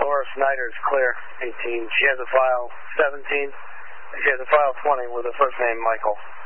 Laura Snyder's clear, 18. She has a file 17. She has a file 20 with the first name Michael.